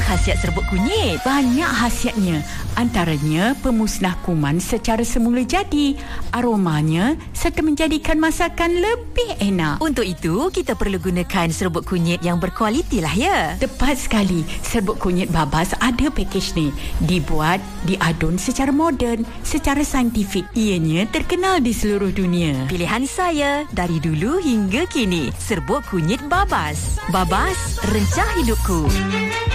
khasiat serbuk kunyit? Banyak khasiatnya. Antaranya pemusnah kuman secara semula jadi, aromanya serta menjadikan masakan lebih enak. Untuk itu, kita perlu gunakan serbuk kunyit yang berkualiti lah ya. Tepat sekali. Serbuk kunyit Babas ada pakej ni. Dibuat, diadun secara moden, secara saintifik. Ianya terkenal di seluruh dunia. Pilihan saya dari dulu hingga kini, serbuk kunyit Babas. Babas, rencah hidupku.